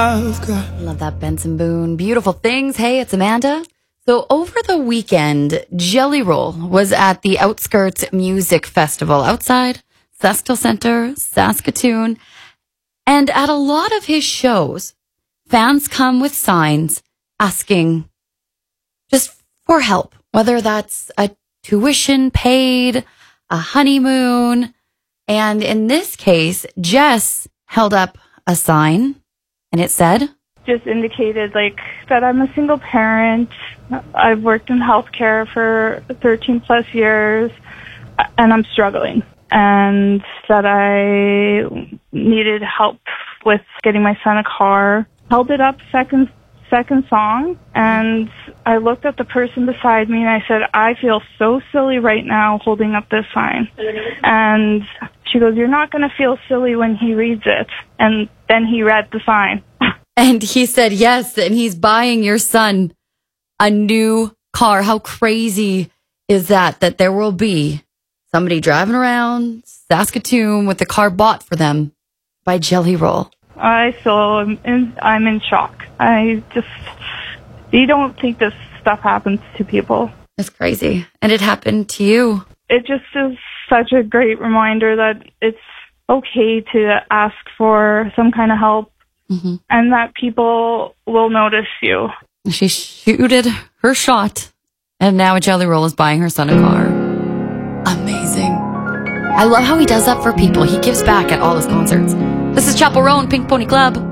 Love that Benson Boone. Beautiful things. Hey, it's Amanda. So over the weekend, Jelly Roll was at the Outskirts Music Festival outside Sasktel Center, Saskatoon. And at a lot of his shows, fans come with signs asking just for help, whether that's a tuition paid, a honeymoon. And in this case, Jess held up a sign and it said, just indicated that I'm a single parent. I've worked in healthcare for 13 plus years and I'm struggling, and that I needed help with getting my son a car. Held it up second song, and I looked at the person beside me and I said, I feel so silly right now holding up this sign. And she goes, you're not going to feel silly when he reads it. And then he read the sign. And he said, yes, and he's buying your son a new car. How crazy is that there will be somebody driving around Saskatoon with the car bought for them by Jelly Roll? I'm in shock. You don't think this stuff happens to people. It's crazy. And it happened to you. It just is such a great reminder that it's okay to ask for some kind of help, and that people will notice you. She shooted her shot, and now Jelly Roll is buying her son a car. Amazing. I love how he does that for people. He gives back at all his concerts. This is Chapel Roan, Pink Pony Club.